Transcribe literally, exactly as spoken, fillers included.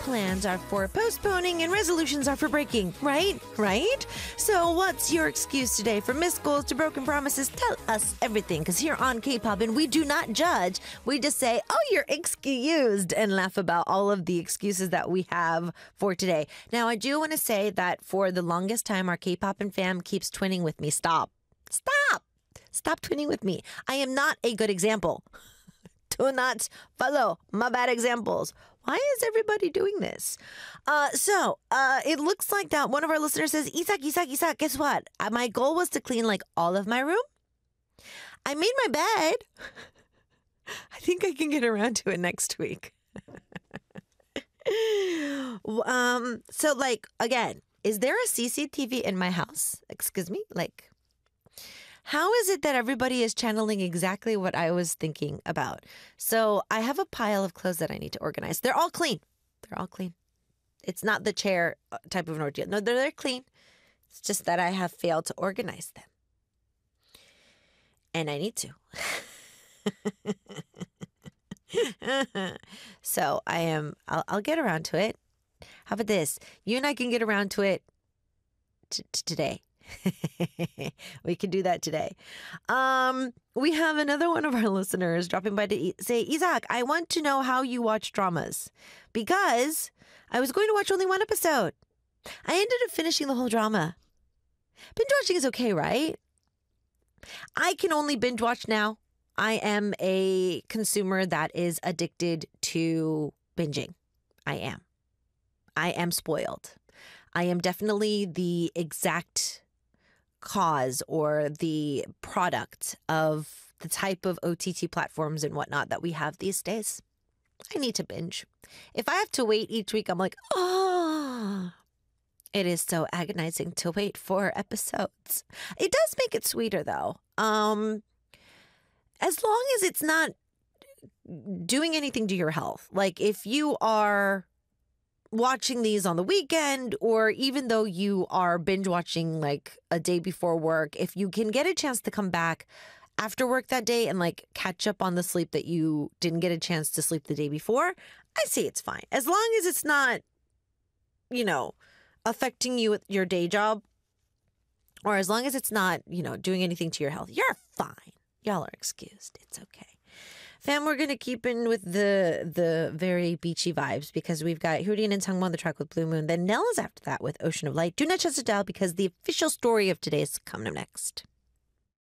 plans are for postponing and resolutions are for breaking, right? Right? So what's your excuse today? From missed goals to broken promises, tell us everything. Because here on K-Pop, and we do not judge. We just say, oh, you're excused, and laugh about all of the excuses that we have for today. Now, I do want to say that for the longest time, our K-Pop and fam keeps twinning with me. Stop. Stop. Stop twinning with me. I am not a good example. Do not follow my bad examples. Why is everybody doing this? Uh, so uh, it looks like that one of our listeners says, Isak, Isak, Isak, guess what? Uh, my goal was to clean like all of my room. I made my bed. I think I can get around to it next week. um. So like, again, is there a C C T V in my house? Excuse me? Like, how is it that everybody is channeling exactly what I was thinking about? So I have a pile of clothes that I need to organize. They're all clean. They're all clean. It's not the chair type of an ordeal. No, they're, they're clean. It's just that I have failed to organize them. And I need to. So I am, I'll, I'll get around to it. How about this? You and I can get around to it t- t- today. We can do that today. Um, we have another one of our listeners dropping by to e- say, Isak, I want to know how you watch dramas because I was going to watch only one episode. I ended up finishing the whole drama. Binge watching is okay, right? I can only binge watch now. I am a consumer that is addicted to binging. I am. I am spoiled. I am definitely the exact cause or the product of the type of O T T platforms and whatnot that we have these days. I need to binge. If I have to wait each week, I'm like, oh, it is so agonizing to wait for episodes. It does make it sweeter though. Um, as long as it's not doing anything to your health. Like if you are watching these on the weekend, or even though you are binge watching like a day before work, if you can get a chance to come back after work that day and like catch up on the sleep that you didn't get a chance to sleep the day before, I say it's fine. As long as it's not, you know, affecting you with your day job, or as long as it's not, you know, doing anything to your health, you're fine. Y'all are excused. It's okay. Fam, we're going to keep in with the the very beachy vibes because we've got Hyorian and Sangmo on the track with Blue Moon. Then Nell is after that with Ocean of Light. Do not shut it down because the official story of today is coming up next.